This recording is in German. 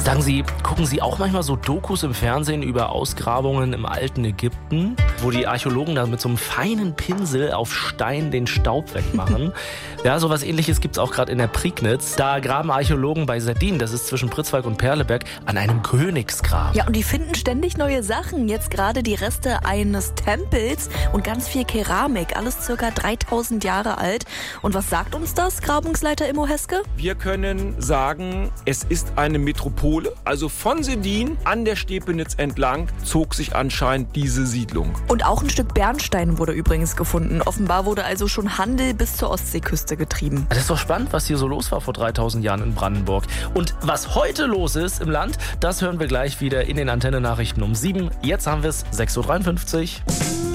Sagen Sie, gucken Sie auch manchmal so Dokus im Fernsehen über Ausgrabungen im alten Ägypten, wo die Archäologen dann mit so einem feinen Pinsel auf Stein den Staub wegmachen? Ja, sowas Ähnliches gibt's auch gerade in der Prignitz. Da graben Archäologen bei Sardin, das ist zwischen Pritzwalk und Perleberg, an einem Königsgrab. Ja, und die finden ständig neue Sachen. Jetzt gerade die Reste eines Tempels und ganz viel Keramik. Alles circa 3000 Jahre alt. Und was sagt uns das, Grabungsleiter Immo Heske? Wir können sagen, es ist eine Metropole. Also von Sedin an der Stepenitz entlang zog sich anscheinend diese Siedlung. Und auch ein Stück Bernstein wurde übrigens gefunden. Offenbar wurde also schon Handel bis zur Ostseeküste getrieben. Das ist doch spannend, was hier so los war vor 3000 Jahren in Brandenburg. Und was heute los ist im Land, das hören wir gleich wieder in den Antenne-Nachrichten um 7. Jetzt haben wir es 6.53 Uhr.